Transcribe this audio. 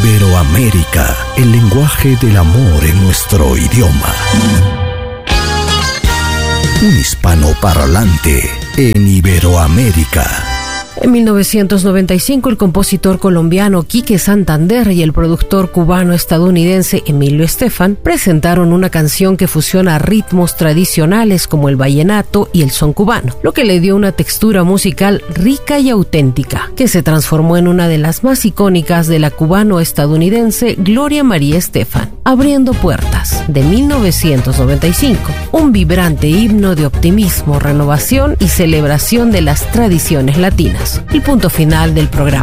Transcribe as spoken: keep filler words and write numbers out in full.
Iberoamérica, el lenguaje del amor en nuestro idioma. Un hispanoparlante en Iberoamérica. En mil novecientos noventa y cinco, el compositor colombiano Quique Santander y el productor cubano-estadounidense Emilio Estefan presentaron una canción que fusiona ritmos tradicionales como el vallenato y el son cubano, lo que le dio una textura musical rica y auténtica, que se transformó en una de las más icónicas de la cubano-estadounidense Gloria María Estefan, Abriendo Puertas, de mil novecientos noventa y cinco, un vibrante himno de optimismo, renovación y celebración de las tradiciones latinas. El punto final del programa.